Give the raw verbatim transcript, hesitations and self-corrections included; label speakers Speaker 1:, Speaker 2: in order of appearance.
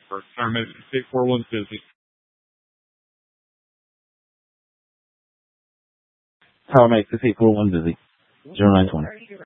Speaker 1: Or, sorry, maybe eight four one's busy.
Speaker 2: Tower Mate six eight four one busy. zero nine twenty.